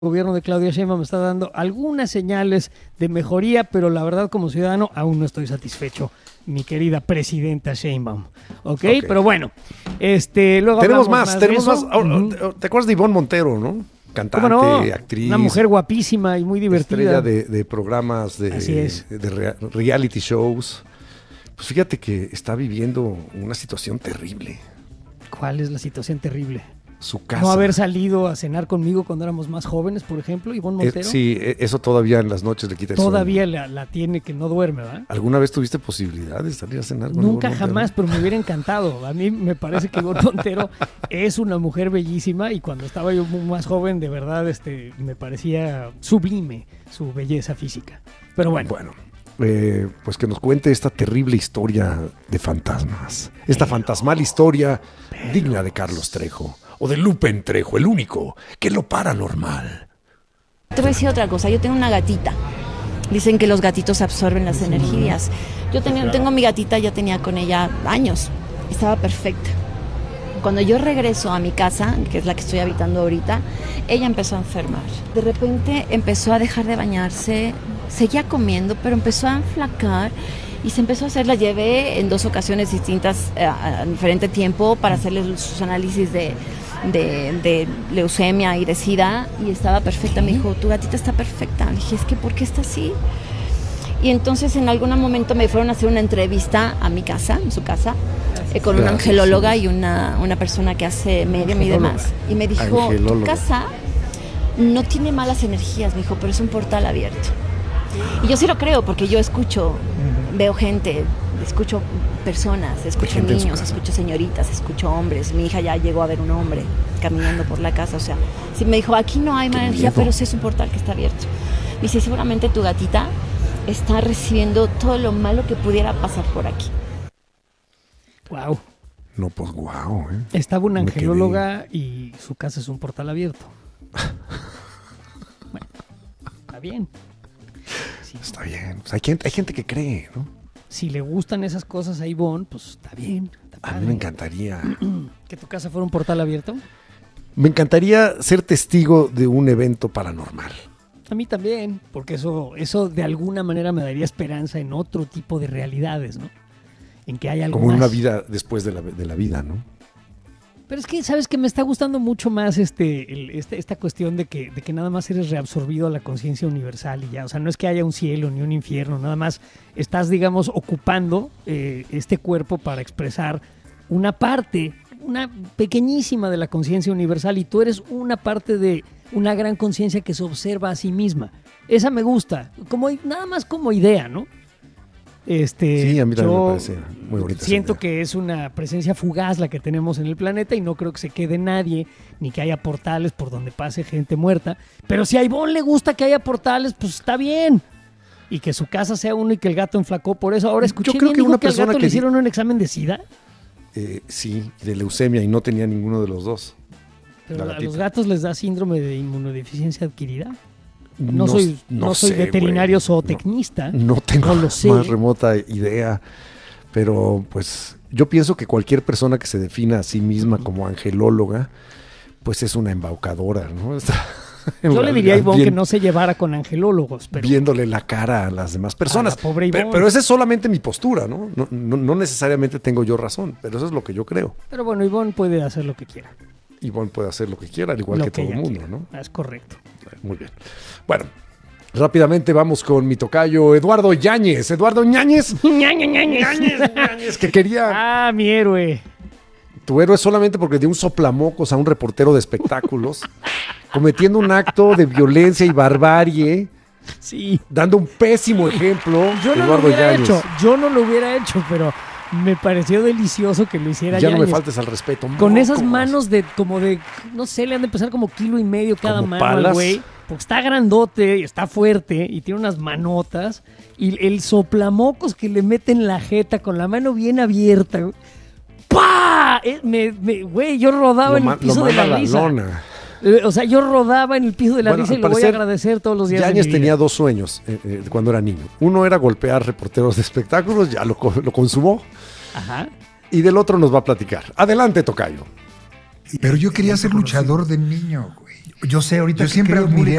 gobierno de Claudia Sheinbaum me está dando algunas señales de mejoría, pero la verdad como ciudadano aún no estoy satisfecho, mi querida presidenta Sheinbaum. ¿Ok? Pero bueno, luego tenemos más. ¿Te acuerdas de Ivonne Montero, no? Cantante, no? actriz. Una mujer guapísima y muy divertida. Estrella de programas de reality shows. Pues fíjate que está viviendo una situación terrible. ¿Cuál es la situación terrible? Su casa. No haber salido a cenar conmigo cuando éramos más jóvenes, por ejemplo, Ivonne Montero. Sí, eso todavía en las noches le quita el sueño. Todavía la tiene que no duerme, ¿verdad? ¿Alguna vez tuviste posibilidad de salir a cenar con Nunca, Ivonne jamás, Montero? pero me hubiera encantado. A mí me parece que Ivonne Montero es una mujer bellísima y cuando estaba yo más joven, de verdad, me parecía sublime su belleza física. Pero bueno. Pues que nos cuente esta terrible historia de fantasmas. Esta fantasmal historia digna de Carlos Trejo. O de Lupen Trejo, el único, que es lo paranormal. Te voy a decir otra cosa, yo tengo una gatita. Dicen que los gatitos absorben las energías. Tengo mi gatita, ya tenía con ella años. Estaba perfecta. Cuando yo regreso a mi casa, que es la que estoy habitando ahorita, ella empezó a enfermar. De repente empezó a dejar de bañarse, seguía comiendo, pero empezó a enflacar y se empezó a hacer. La llevé en 2 ocasiones distintas a diferente tiempo para hacerle sus análisis de leucemia y de SIDA y estaba perfecta. Me dijo, tu gatita está perfecta. Le dije, es que ¿por qué está así? Y entonces en algún momento me fueron a hacer una entrevista a mi casa, en su casa, con una angelóloga y una persona que hace medium y demás. Y me dijo, tu casa no tiene malas energías, me dijo, pero es un portal abierto. Y yo sí lo creo, porque yo escucho, veo gente, escucho personas, escucho niños, escucho señoritas, escucho hombres. Mi hija ya llegó a ver un hombre caminando por la casa, o sea, sí me dijo, aquí no hay mala energía, pero sí es un portal que está abierto. Me dice, seguramente tu gatita está recibiendo todo lo malo que pudiera pasar por aquí. Wow. No, pues wow. Estaba una angelóloga y su casa es un portal abierto. Bueno, está bien. Sí. Está bien. Pues hay gente que cree, ¿no? Si le gustan esas cosas a Ivonne, pues está bien. A mí me encantaría. ¿Que tu casa fuera un portal abierto? Me encantaría ser testigo de un evento paranormal. A mí también, porque eso de alguna manera me daría esperanza en otro tipo de realidades, ¿no? En que hay algo como más. Una vida después de la vida, ¿no? Pero es que, ¿sabes qué? Me está gustando mucho más esta cuestión de que nada más eres reabsorbido a la conciencia universal y ya. O sea, no es que haya un cielo ni un infierno, nada más estás, digamos, ocupando este cuerpo para expresar una parte, una pequeñísima de la conciencia universal y tú eres una parte de una gran conciencia que se observa a sí misma. Esa me gusta, nada más como idea, ¿no? Sí, a mí también me parece muy bonita. Siento que es una presencia fugaz la que tenemos en el planeta y no creo que se quede nadie, ni que haya portales por donde pase gente muerta. Pero si a Ivonne le gusta que haya portales, pues está bien. Y que su casa sea uno y que el gato enflacó por eso. Ahora escuché bien, dijo que al gato le hicieron un examen de SIDA. Sí, de leucemia y no tenía ninguno de los dos. Pero a los gatos les da síndrome de inmunodeficiencia adquirida. No soy veterinario zootecnista. No tengo lo sé. Más remota idea. Pero pues yo pienso que cualquier persona que se defina a sí misma como angelóloga, pues es una embaucadora, ¿no? Yo le diría a Ivonne que no se llevara con angelólogos. Pero viéndole la cara a las demás personas. Pobre Ivonne. Pero esa es solamente mi postura, ¿no? No necesariamente tengo yo razón, pero eso es lo que yo creo. Pero bueno, Ivonne puede hacer lo que quiera. Ivonne puede hacer lo que quiera, al igual que todo el mundo, ¿no? Es correcto. Muy bien. Bueno, rápidamente vamos con mi tocayo Eduardo Yáñez. Eduardo Ñáñez. Ñáñez, que quería... Ah, mi héroe. Tu héroe solamente porque dio un soplamocos a un reportero de espectáculos, cometiendo un acto de violencia y barbarie. Sí. Dando un pésimo ejemplo. Yo no lo hubiera hecho, pero me pareció delicioso que lo hiciera Ya Yáñez. no me faltes al respeto. Con esas manos no sé, le han de pesar como 1.5 kilos cada mano al güey. Porque está grandote y está fuerte y tiene unas manotas. Y el soplamocos que le mete en la jeta con la mano bien abierta. ¡Pah! Güey, yo rodaba en el piso de la risa. O sea, yo rodaba en el piso de la risa y lo voy a agradecer todos los días. Yáñez tenía 2 sueños cuando era niño. Uno era golpear reporteros de espectáculos, ya lo consumó. Ajá. Y del otro nos va a platicar. Adelante, tocayo. Pero yo quería ser luchador de niño, güey. Yo sé ahorita Yo siempre querido admiré